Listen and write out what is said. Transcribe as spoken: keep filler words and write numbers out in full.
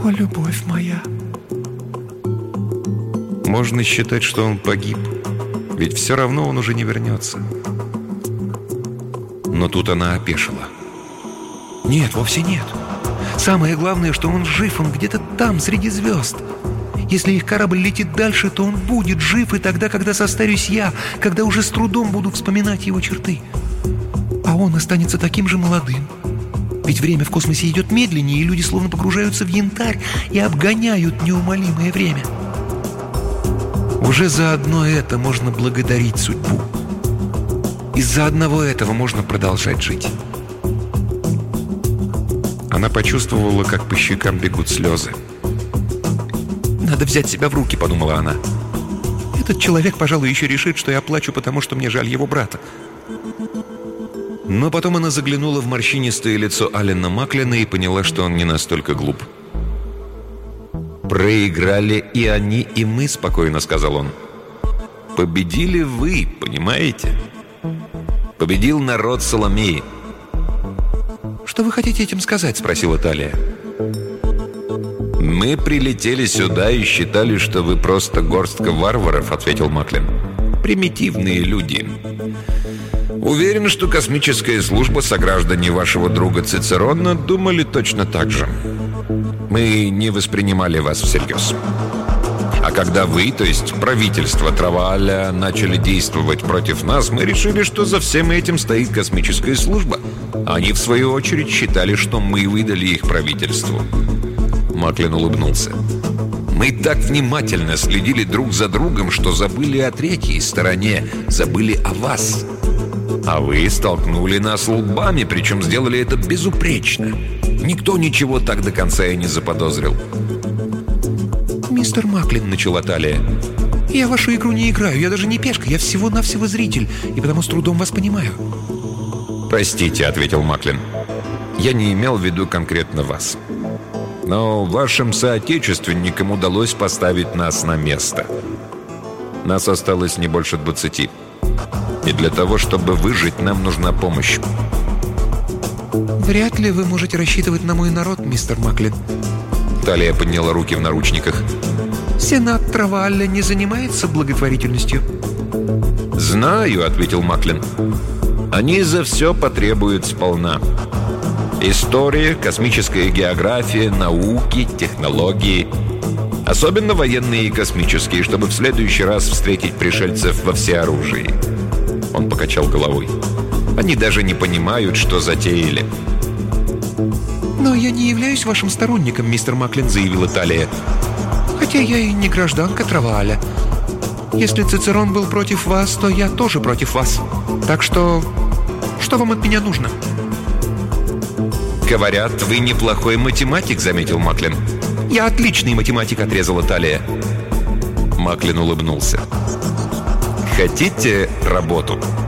О, любовь моя. Можно считать, что он погиб, ведь все равно он уже не вернется. Но тут она опешила. Нет, вовсе нет. Самое главное, что он жив, он где-то там, среди звезд. Если их корабль летит дальше, то он будет жив и тогда, когда состарюсь я, когда уже с трудом буду вспоминать его черты. А он останется таким же молодым. Ведь время в космосе идет медленнее, и люди словно погружаются в янтарь и обгоняют неумолимое время. Уже за одно это можно благодарить судьбу. Из-за одного этого можно продолжать жить. Она почувствовала, как по щекам бегут слезы. «Надо взять себя в руки», — подумала она. «Этот человек, пожалуй, еще решит, что я плачу, потому что мне жаль его брата». Но потом она заглянула в морщинистое лицо Алена Маклина и поняла, что он не настолько глуп. «Проиграли и они, и мы», — спокойно сказал он. «Победили вы, понимаете? Победил народ Соломеи». «Что вы хотите этим сказать?» — спросила Талия. «Мы прилетели сюда и считали, что вы просто горстка варваров», — ответил Маклин. «Примитивные люди. Уверен, что космическая служба, сограждане вашего друга Цицерона, думали точно так же. Мы не воспринимали вас всерьез. А когда вы, то есть правительство Травааля, начали действовать против нас, мы решили, что за всем этим стоит космическая служба. Они, в свою очередь, считали, что мы выдали их правительству». Маклин улыбнулся. «Мы так внимательно следили друг за другом, что забыли о третьей стороне, забыли о вас. А вы столкнули нас лбами, причем сделали это безупречно. Никто ничего так до конца и не заподозрил». «Мистер Маклин», — начала Талия, — «я вашу игру не играю, я даже не пешка, я всего-навсего зритель, и потому с трудом вас понимаю». «Простите», — ответил Маклин, — «я не имел в виду конкретно вас. Но вашим соотечественникам удалось поставить нас на место. Нас осталось не больше двадцати. И для того, чтобы выжить, нам нужна помощь». «Вряд ли вы можете рассчитывать на мой народ, мистер Маклин». Талия подняла руки в наручниках. «Сенат Травааля не занимается благотворительностью». «Знаю», — ответил Маклин. «Они за все потребуют сполна. История, космическая география, науки, технологии. Особенно военные и космические, чтобы в следующий раз встретить пришельцев во всеоружии». Он покачал головой. «Они даже не понимают, что затеяли». «Но я не являюсь вашим сторонником, мистер Маклин», — заявила Талия. «Хотя я и не гражданка Травааля. Если Цицерон был против вас, то я тоже против вас. Так что... что вам от меня нужно?» «Говорят, вы неплохой математик», — заметил Маклин. «Я отличный математик», — отрезала Талия. Маклин улыбнулся. «Хотите работу?»